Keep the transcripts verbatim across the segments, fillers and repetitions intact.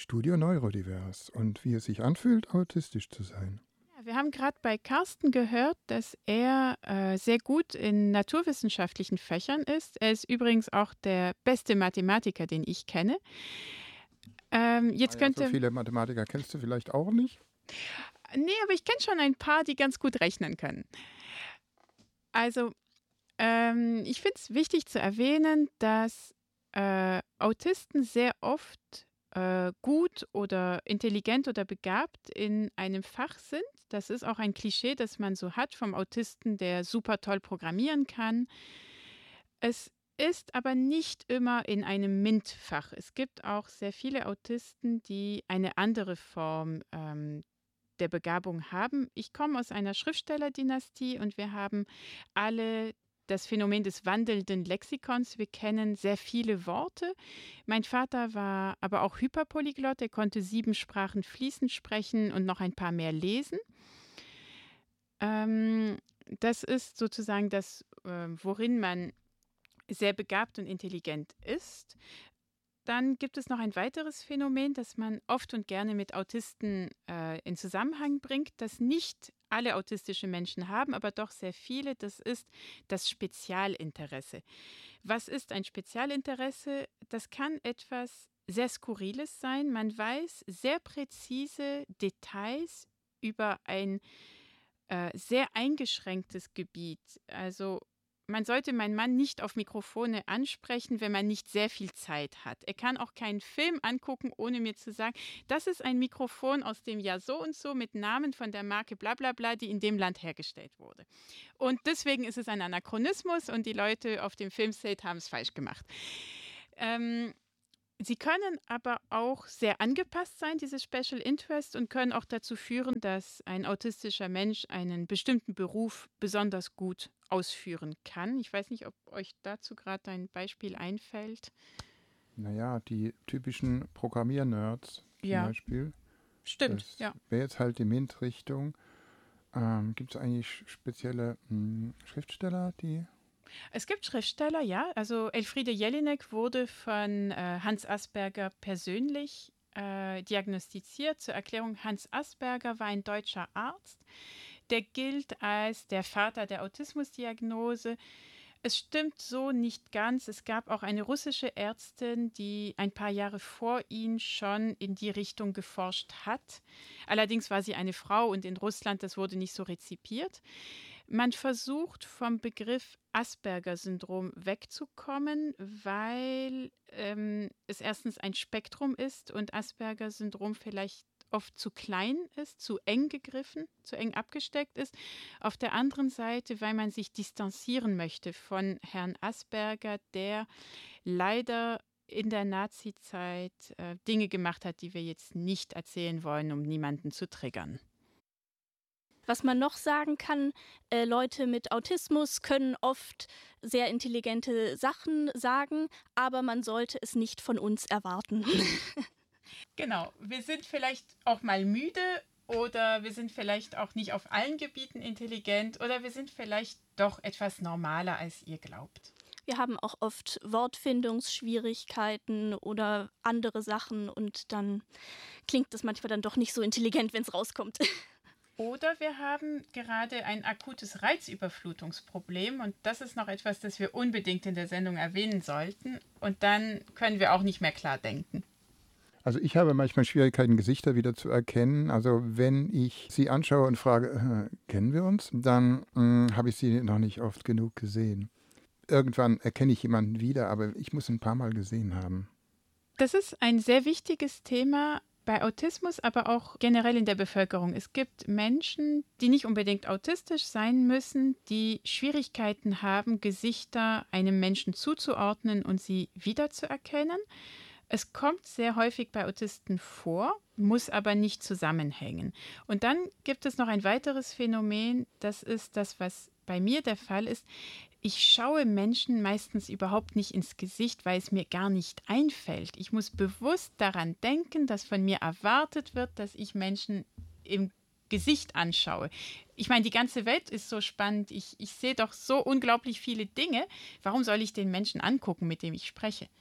Studio Neurodivers und wie es sich anfühlt, autistisch zu sein. Ja, wir haben gerade bei Carsten gehört, dass er äh, sehr gut in naturwissenschaftlichen Fächern ist. Er ist übrigens auch der beste Mathematiker, den ich kenne. Ähm, jetzt Ah ja, so könnte. viele Mathematiker kennst du vielleicht auch nicht? Nee, aber ich kenne schon ein paar, die ganz gut rechnen können. Also, ähm, ich finde es wichtig zu erwähnen, dass äh, Autisten sehr oft äh, gut oder intelligent oder begabt in einem Fach sind. Das ist auch ein Klischee, das man so hat vom Autisten, der super toll programmieren kann. Es ist aber nicht immer in einem MINT-Fach. Es gibt auch sehr viele Autisten, die eine andere Form ähm, der Begabung haben. Ich komme aus einer Schriftstellerdynastie und wir haben alle das Phänomen des wandelnden Lexikons. Wir kennen sehr viele Worte. Mein Vater war aber auch Hyperpolyglott. Er konnte sieben Sprachen fließend sprechen und noch ein paar mehr lesen. Ähm, das ist sozusagen das, äh, worin man sehr begabt und intelligent ist. Dann gibt es noch ein weiteres Phänomen, das man oft und gerne mit Autisten äh, in Zusammenhang bringt, das nicht alle autistische Menschen haben, aber doch sehr viele. Das ist das Spezialinteresse. Was ist ein Spezialinteresse? Das kann etwas sehr Skurriles sein. Man weiß sehr präzise Details über ein äh, sehr eingeschränktes Gebiet. Also man sollte meinen Mann nicht auf Mikrofone ansprechen, wenn man nicht sehr viel Zeit hat. Er kann auch keinen Film angucken, ohne mir zu sagen, das ist ein Mikrofon aus dem Jahr so und so mit Namen von der Marke bla bla bla, die in dem Land hergestellt wurde. Und deswegen ist es ein Anachronismus und die Leute auf dem Filmset haben es falsch gemacht. Ähm, Sie können aber auch sehr angepasst sein, diese Special Interest, und können auch dazu führen, dass ein autistischer Mensch einen bestimmten Beruf besonders gut ausführen kann. Ich weiß nicht, ob euch dazu gerade ein Beispiel einfällt. Naja, die typischen Programmiernerds zum Ja, Beispiel. stimmt, Das ja. wäre jetzt halt die MINT-Richtung. Ähm, Gibt es eigentlich spezielle mh, Schriftsteller, die... Es gibt Schriftsteller, ja. Also Elfriede Jelinek wurde von äh, Hans Asperger persönlich äh, diagnostiziert. Zur Erklärung, Hans Asperger war ein deutscher Arzt. Der gilt als der Vater der Autismusdiagnose. Es stimmt so nicht ganz. Es gab auch eine russische Ärztin, die ein paar Jahre vor ihm schon in die Richtung geforscht hat. Allerdings war sie eine Frau und in Russland, das wurde nicht so rezipiert. Man versucht vom Begriff Asperger-Syndrom wegzukommen, weil ähm, es erstens ein Spektrum ist und Asperger-Syndrom vielleicht oft zu klein ist, zu eng gegriffen, zu eng abgesteckt ist. Auf der anderen Seite, weil man sich distanzieren möchte von Herrn Asperger, der leider in der Nazizeit äh, Dinge gemacht hat, die wir jetzt nicht erzählen wollen, um niemanden zu triggern. Was man noch sagen kann, äh, Leute mit Autismus können oft sehr intelligente Sachen sagen, aber man sollte es nicht von uns erwarten. Genau, wir sind vielleicht auch mal müde oder wir sind vielleicht auch nicht auf allen Gebieten intelligent oder wir sind vielleicht doch etwas normaler, als ihr glaubt. Wir haben auch oft Wortfindungsschwierigkeiten oder andere Sachen und dann klingt das manchmal dann doch nicht so intelligent, wenn es rauskommt. Oder wir haben gerade ein akutes Reizüberflutungsproblem und das ist noch etwas, das wir unbedingt in der Sendung erwähnen sollten und dann können wir auch nicht mehr klar denken. Also ich habe manchmal Schwierigkeiten, Gesichter wieder zu erkennen. Also wenn ich sie anschaue und frage, äh, kennen wir uns, dann äh, habe ich sie noch nicht oft genug gesehen. Irgendwann erkenne ich jemanden wieder, aber ich muss ein paar Mal gesehen haben. Das ist ein sehr wichtiges Thema bei Autismus, aber auch generell in der Bevölkerung. Es gibt Menschen, die nicht unbedingt autistisch sein müssen, die Schwierigkeiten haben, Gesichter einem Menschen zuzuordnen und sie wiederzuerkennen. Es kommt sehr häufig bei Autisten vor, muss aber nicht zusammenhängen. Und dann gibt es noch ein weiteres Phänomen, das ist das, was bei mir der Fall ist. Ich schaue Menschen meistens überhaupt nicht ins Gesicht, weil es mir gar nicht einfällt. Ich muss bewusst daran denken, dass von mir erwartet wird, dass ich Menschen im Gesicht anschaue. Ich meine, die ganze Welt ist so spannend. Ich, ich sehe doch so unglaublich viele Dinge. Warum soll ich den Menschen angucken, mit dem ich spreche?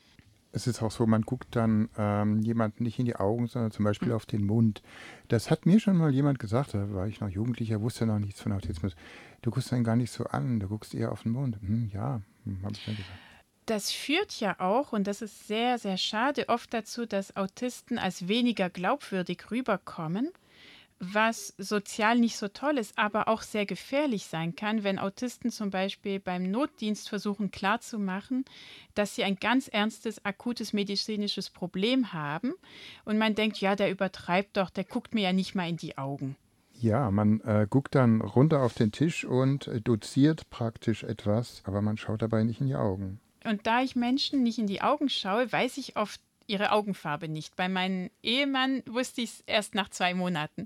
Es ist auch so, man guckt dann ähm, jemanden nicht in die Augen, sondern zum Beispiel Hm. auf den Mund. Das hat mir schon mal jemand gesagt, da war ich noch Jugendlicher, wusste noch nichts von Autismus. Du guckst einen gar nicht so an, du guckst eher auf den Mund. Hm, ja, hm, habe ich dann gesagt. Das führt ja auch, und das ist sehr, sehr schade, oft dazu, dass Autisten als weniger glaubwürdig rüberkommen, was sozial nicht so toll ist, aber auch sehr gefährlich sein kann, wenn Autisten zum Beispiel beim Notdienst versuchen klarzumachen, dass sie ein ganz ernstes, akutes medizinisches Problem haben und man denkt, ja, der übertreibt doch, der guckt mir ja nicht mal in die Augen. Ja, man äh, guckt dann runter auf den Tisch und äh, doziert praktisch etwas, aber man schaut dabei nicht in die Augen. Und da ich Menschen nicht in die Augen schaue, weiß ich oft ihre Augenfarbe nicht. Bei meinem Ehemann wusste ich es erst nach zwei Monaten.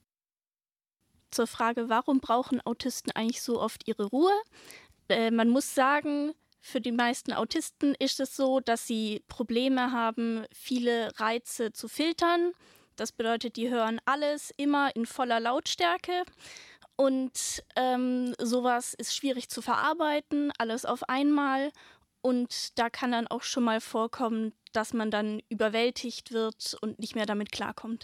Zur Frage, warum brauchen Autisten eigentlich so oft ihre Ruhe? Äh, man muss sagen, für die meisten Autisten ist es so, dass sie Probleme haben, viele Reize zu filtern. Das bedeutet, die hören alles immer in voller Lautstärke. Und ähm, sowas ist schwierig zu verarbeiten, alles auf einmal. Und da kann dann auch schon mal vorkommen, dass man dann überwältigt wird und nicht mehr damit klarkommt.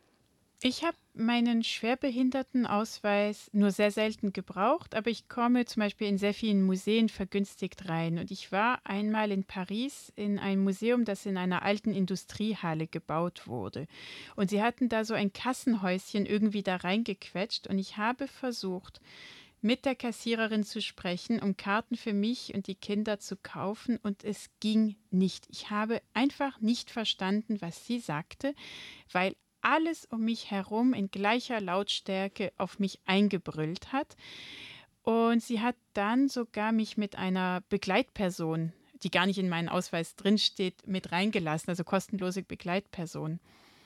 Ich habe meinen Schwerbehindertenausweis nur sehr selten gebraucht, aber ich komme zum Beispiel in sehr vielen Museen vergünstigt rein. Und ich war einmal in Paris in einem Museum, das in einer alten Industriehalle gebaut wurde. Und sie hatten da so ein Kassenhäuschen irgendwie da reingequetscht und ich habe versucht, mit der Kassiererin zu sprechen, um Karten für mich und die Kinder zu kaufen und es ging nicht. Ich habe einfach nicht verstanden, was sie sagte, weil alles um mich herum in gleicher Lautstärke auf mich eingebrüllt hat. Und sie hat dann sogar mich mit einer Begleitperson, die gar nicht in meinem Ausweis drinsteht, mit reingelassen, also kostenlose Begleitperson,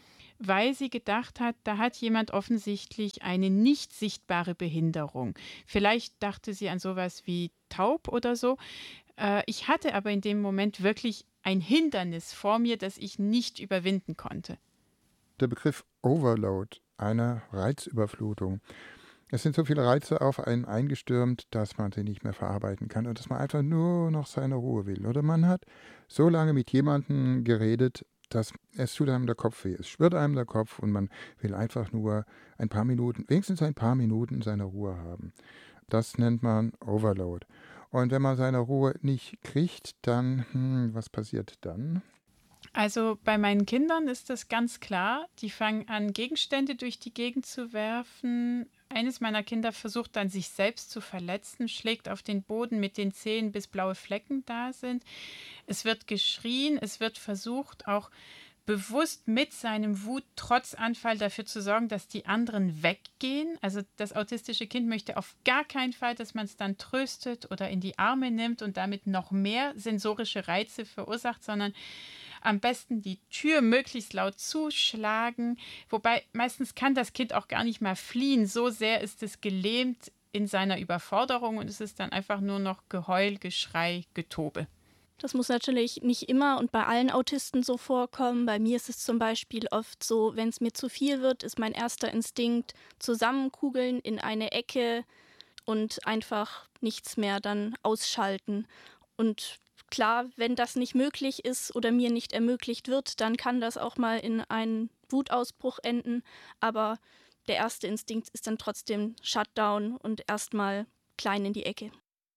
weil sie gedacht hat, da hat jemand offensichtlich eine nicht sichtbare Behinderung. Vielleicht dachte sie an sowas wie taub oder so. Äh, ich hatte aber in dem Moment wirklich ein Hindernis vor mir, das ich nicht überwinden konnte. Der Begriff Overload, eine Reizüberflutung. Es sind so viele Reize auf einen eingestürmt, dass man sie nicht mehr verarbeiten kann und dass man einfach nur noch seine Ruhe will. Oder man hat so lange mit jemandem geredet, dass es tut einem der Kopf weh. Es schwirrt einem der Kopf und man will einfach nur ein paar Minuten, wenigstens ein paar Minuten seine Ruhe haben. Das nennt man Overload. Und wenn man seine Ruhe nicht kriegt, dann, hm, was passiert dann? Also bei meinen Kindern ist das ganz klar. Die fangen an, Gegenstände durch die Gegend zu werfen. Eines meiner Kinder versucht dann, sich selbst zu verletzen, schlägt auf den Boden mit den Zehen, bis blaue Flecken da sind. Es wird geschrien, es wird versucht, auch bewusst mit seinem Wuttrotzanfall dafür zu sorgen, dass die anderen weggehen. Also das autistische Kind möchte auf gar keinen Fall, dass man es dann tröstet oder in die Arme nimmt und damit noch mehr sensorische Reize verursacht, sondern am besten die Tür möglichst laut zuschlagen. Wobei meistens kann das Kind auch gar nicht mehr fliehen. So sehr ist es gelähmt in seiner Überforderung und es ist dann einfach nur noch Geheul, Geschrei, Getobe. Das muss natürlich nicht immer und bei allen Autisten so vorkommen. Bei mir ist es zum Beispiel oft so, wenn es mir zu viel wird, ist mein erster Instinkt zusammenkugeln in eine Ecke und einfach nichts mehr dann ausschalten. Und klar, wenn das nicht möglich ist oder mir nicht ermöglicht wird, dann kann das auch mal in einen Wutausbruch enden. Aber der erste Instinkt ist dann trotzdem Shutdown und erstmal klein in die Ecke.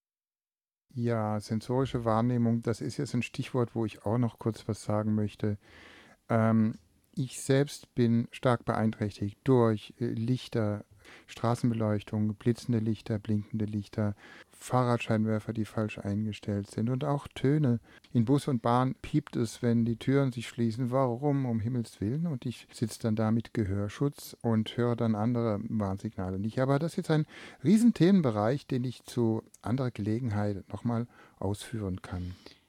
Ja, sensorische Wahrnehmung, das ist jetzt ein Stichwort, wo ich auch noch kurz was sagen möchte. Ähm, ich selbst bin stark beeinträchtigt durch äh, Lichter, Straßenbeleuchtung, blitzende Lichter, blinkende Lichter, Fahrradscheinwerfer, die falsch eingestellt sind und auch Töne. In Bus und Bahn piept es, wenn die Türen sich schließen. Warum? Um Himmels Willen. Und ich sitze dann da mit Gehörschutz und höre dann andere Warnsignale nicht. Aber das ist jetzt ein riesen Themenbereich, den ich zu anderer Gelegenheit nochmal ausführen kann.